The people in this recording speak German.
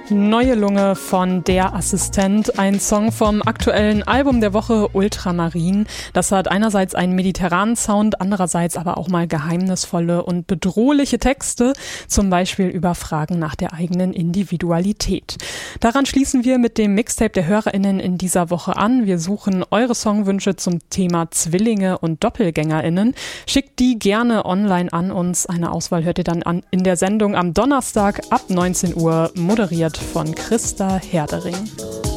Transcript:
Neue Lunge von Der Assistent, ein Song vom aktuellen Album der Woche Ultramarin. Das hat einerseits einen mediterranen Sound, andererseits aber auch mal geheimnisvolle und bedrohliche Texte, zum Beispiel über Fragen nach der eigenen Individualität. Daran schließen wir mit dem Mixtape der HörerInnen in dieser Woche an. Wir suchen eure Songwünsche zum Thema Zwillinge und DoppelgängerInnen. Schickt die gerne online an uns. Eine Auswahl hört ihr dann in der Sendung am Donnerstag ab 19 Uhr, moderiert von Christa Herdering.